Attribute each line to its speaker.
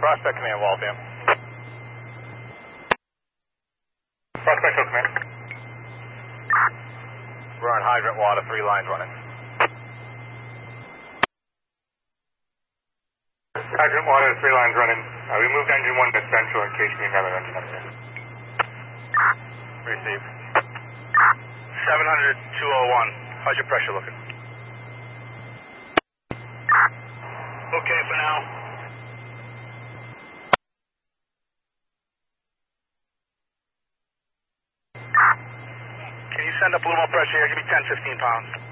Speaker 1: Prospect Command, Waltham.
Speaker 2: Prospect Command.
Speaker 1: We're on hydrant water, 3 lines running.
Speaker 2: Hydrant water, 3 lines running. We moved engine 1 to central in case you need another engine up there.
Speaker 1: Receive.
Speaker 3: 700, 201. How's your pressure looking? Okay for now. Can you send up a little more pressure here? Give me 10, 15 pounds.